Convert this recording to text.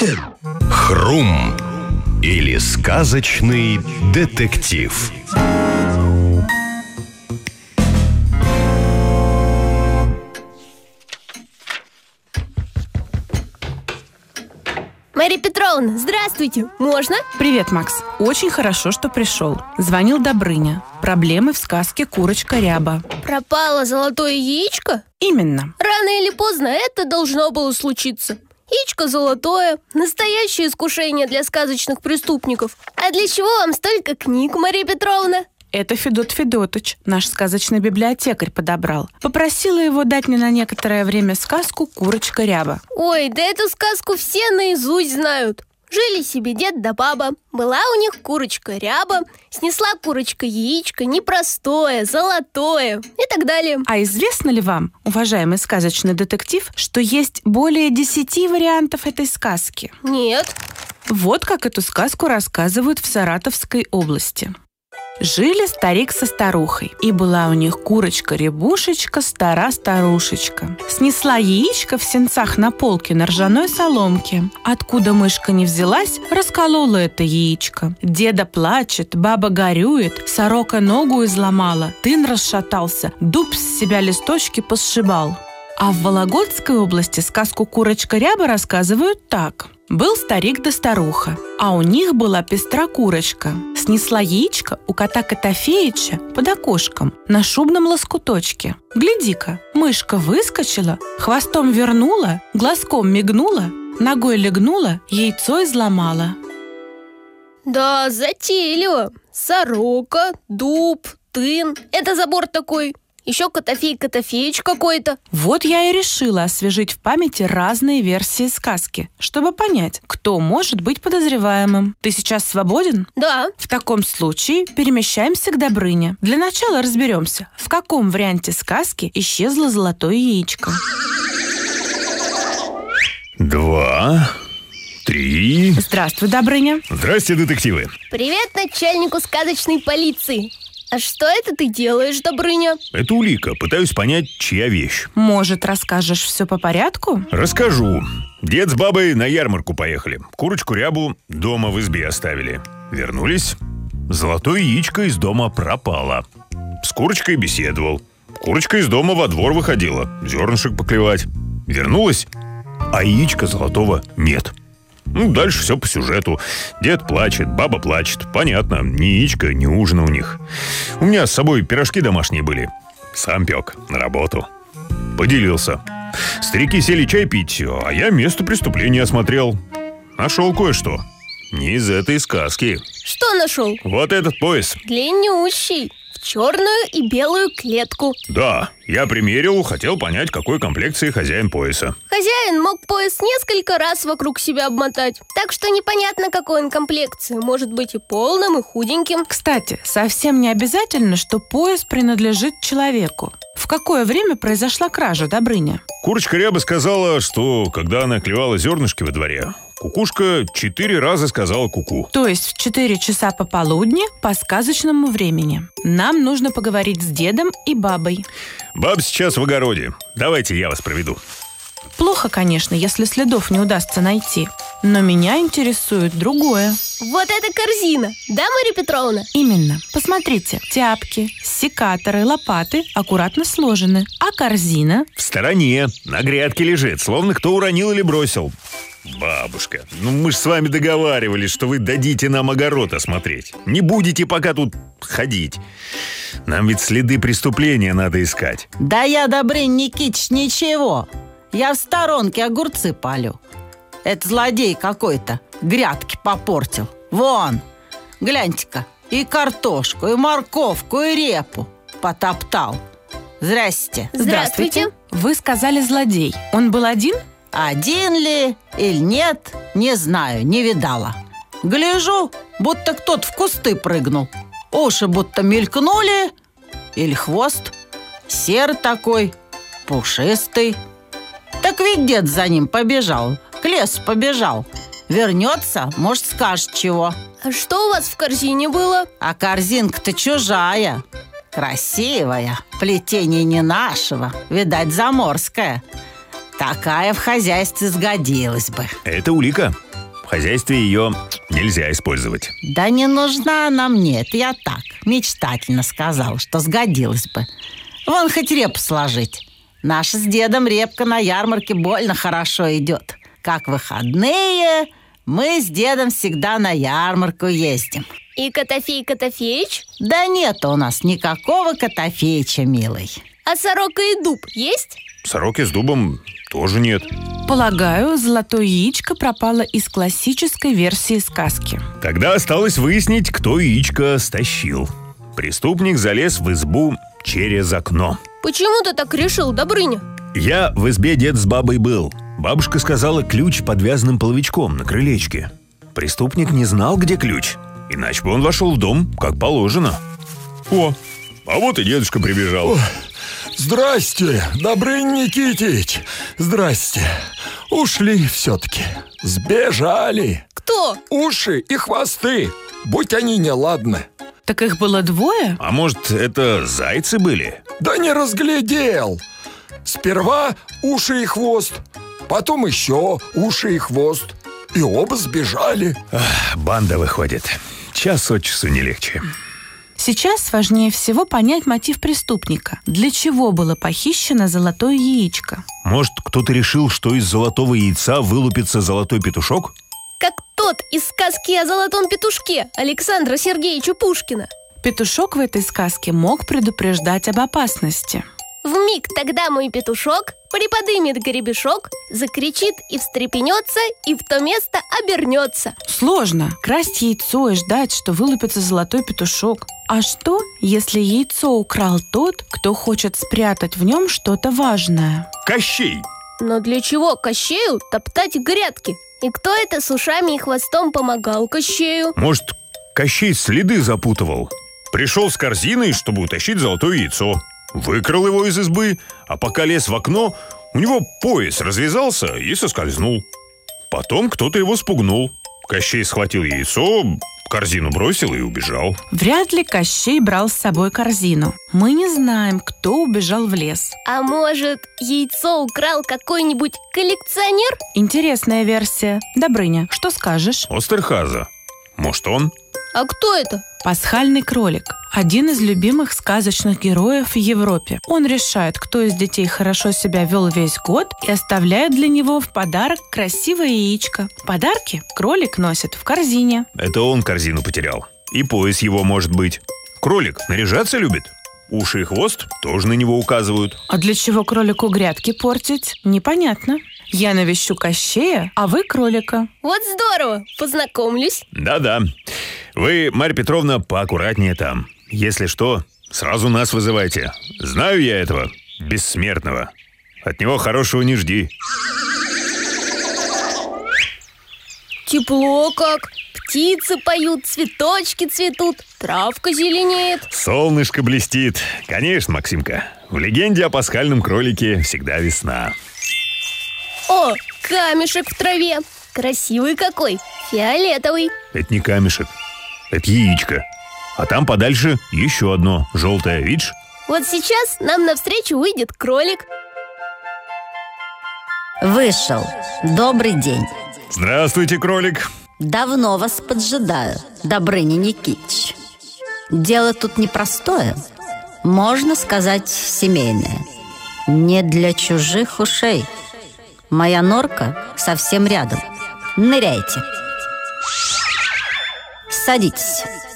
Хрум или сказочный детектив. Мария Петровна, здравствуйте! Можно? Привет, Макс. Очень хорошо, что пришел. Звонил Добрыня. Проблемы в сказке «Курочка Ряба». Пропало золотое яичко? Именно. Рано или поздно это должно было случиться. Яичко золотое, настоящее искушение для сказочных преступников. А для чего вам столько книг, Мария Петровна? Это Федот Федотыч, наш сказочный библиотекарь, подобрал. Попросила его дать мне на некоторое время сказку «Курочка Ряба». Ой, да эту сказку все наизусть знают. Жили себе дед да баба. Была у них курочка Ряба. Снесла курочка яичко непростое, золотое и так далее. А известно ли вам, уважаемый сказочный детектив, что есть более 10 вариантов этой сказки? Нет. Вот как эту сказку рассказывают в Саратовской области. Жили старик со старухой, и была у них курочка-рябушечка, стара-старушечка. Снесла яичко в сенцах на полке на ржаной соломке. Откуда мышка не взялась, расколола это яичко. Деда плачет, баба горюет, сорока ногу изломала, тын расшатался, дуб с себя листочки посшибал. А в Вологодской области сказку «Курочка Ряба» рассказывают так. Был старик да старуха, а у них была пестра курочка. Снесла яичко у кота Котофеича под окошком на шубном лоскуточке. Гляди-ка, мышка выскочила, хвостом вернула, глазком мигнула, ногой легнула, яйцо изломала. Да, затейливо. Сорока, дуб, тын. Это забор такой. Еще Котофей-Котофеич какой-то. Вот я и решила освежить в памяти разные версии сказки, чтобы понять, кто может быть подозреваемым. Ты сейчас свободен? Да. В таком случае перемещаемся к Добрыне. Для начала разберемся, в каком варианте сказки исчезло золотое яичко. 2, 3. Здравствуй, Добрыня. Здрасте, детективы. Привет начальнику сказочной полиции. А что это ты делаешь, Добрыня? Это улика. Пытаюсь понять, чья вещь. Может, расскажешь все по порядку? Расскажу. Дед с бабой на ярмарку поехали. Курочку Рябу дома в избе оставили. Вернулись. Золотое яичко из дома пропало. С курочкой беседовал. Курочка из дома во двор выходила. Зернышек поклевать. Вернулась, а яичка золотого нет. Дальше все по сюжету. Дед плачет, баба плачет. Понятно, ни яичка, ни ужина у них. У меня с собой пирожки домашние были. Сам пек на работу. Поделился. Старики сели чай пить, а я место преступления осмотрел. Нашел кое-что. Не из этой сказки. Что нашел? Вот этот пояс. Длиннющий. В черную и белую клетку. Да, я примерил, хотел понять, какой комплекции хозяин пояса. Хозяин мог пояс несколько раз вокруг себя обмотать. Так что непонятно, какой он комплекции. Может быть и полным, и худеньким. Кстати, совсем не обязательно, что пояс принадлежит человеку. В какое время произошла кража, Добрыня? Курочка Ряба сказала, что когда она клевала зернышки во дворе, кукушка 4 раза сказала ку-ку. То есть в 4 часа пополудни по сказочному времени. Нам нужно поговорить с дедом и бабой. Баба сейчас в огороде. Давайте я вас проведу. Плохо, конечно, если следов не удастся найти. Но меня интересует другое. Вот это корзина, да, Мария Петровна? Именно. Посмотрите, тяпки, секаторы, лопаты аккуратно сложены. А корзина? В стороне, на грядке лежит, словно кто уронил или бросил. Бабушка, мы же с вами договаривались, что вы дадите нам огород осмотреть. Не будете пока тут ходить. Нам ведь следы преступления надо искать. Да я, Добрынь Никитич, ничего. Я в сторонке огурцы палю. Это злодей какой-то грядки попортил. Вон, гляньте-ка, и картошку, и морковку, и репу потоптал. Здрасте. Здравствуйте. Вы сказали злодей. Он был один? Один ли или нет, не знаю, не видала. Гляжу, будто кто-то в кусты прыгнул. Уши будто мелькнули, или хвост. Серый такой, пушистый. Так ведь дед за ним побежал, к лесу побежал. Вернется, может, скажет чего. А что у вас в корзине было? А корзинка-то чужая, красивая, плетение не нашего, видать, заморское. Такая в хозяйстве сгодилась бы. Это улика. В хозяйстве ее нельзя использовать. Да не нужна она мне, это я так, мечтательно сказал, что сгодилась бы. Вон хоть репу сложить. Наша с дедом репка на ярмарке больно хорошо идет. Как выходные, мы с дедом всегда на ярмарку ездим. И Котофей Котофеич? Да нет у нас никакого Котофеича, милый. А сорока и дуб есть? Сороки с дубом тоже нет. Полагаю, золотое яичко пропало из классической версии сказки. Тогда осталось выяснить, кто яичко стащил. Преступник залез в избу через окно. Почему ты так решил, Добрыня? Я в избе дед с бабой был. Бабушка сказала, ключ подвязанным половичком на крылечке. Преступник не знал, где ключ, иначе бы он вошел в дом, как положено. О, а вот и дедушка прибежал. Здрасте, Добрыня Никитич. Здрасте. Ушли все-таки. Сбежали. Кто? Уши и хвосты. Будь они неладны. Так их было двое? А может, это зайцы были? Да не разглядел. Сперва уши и хвост, потом еще уши и хвост. И оба сбежали. Банда выходит. Час от часу не легче. Сейчас важнее всего понять мотив преступника. Для чего было похищено золотое яичко? Может, кто-то решил, что из золотого яйца вылупится золотой петушок? Как тот из сказки о золотом петушке Александра Сергеевича Пушкина. Петушок в этой сказке мог предупреждать об опасности. Вмиг тогда мой петушок приподымет гребешок, закричит и встрепенется, и в то место обернется. Сложно красть яйцо и ждать, что вылупится золотой петушок. А что, если яйцо украл тот, кто хочет спрятать в нем что-то важное? Кощей! Но для чего Кощею топтать грядки? И кто это с ушами и хвостом помогал Кощею? Может, Кощей следы запутывал? Пришел с корзиной, чтобы утащить золотое яйцо. Выкрал его из избы, а пока лез в окно, у него пояс развязался и соскользнул. Потом кто-то его спугнул. Кощей схватил яйцо, корзину бросил и убежал. Вряд ли Кощей брал с собой корзину. Мы не знаем, кто убежал в лес. А может, яйцо украл какой-нибудь коллекционер? Интересная версия. Добрыня, что скажешь? Остерхаза. Может, он? А кто это? Пасхальный кролик – один из любимых сказочных героев в Европе. Он решает, кто из детей хорошо себя вел весь год, и оставляет для него в подарок красивое яичко. Подарки кролик носит в корзине. Это он корзину потерял. И пояс его может быть. Кролик наряжаться любит. Уши и хвост тоже на него указывают. А для чего кролику грядки портить? Непонятно. Я навещу Кощея, а вы кролика. Вот здорово, познакомлюсь. Да-да. Вы, Марья Петровна, поаккуратнее там. Если что, сразу нас вызывайте. Знаю я этого бессмертного. От него хорошего не жди. Тепло как. Птицы поют, цветочки цветут, травка зеленеет. Солнышко блестит. Конечно, Максимка. В легенде о пасхальном кролике всегда весна. О, камешек в траве. Красивый какой, фиолетовый. Это не камешек, это яичко. А там подальше еще одно, желтое, видишь? Вот сейчас нам навстречу выйдет кролик. Вышел. Добрый день. Здравствуйте, кролик. Давно вас поджидаю, Добрыня Никитич. Дело тут непростое, можно сказать, семейное. Не для чужих ушей. Моя норка совсем рядом. Ныряйте. Садитесь.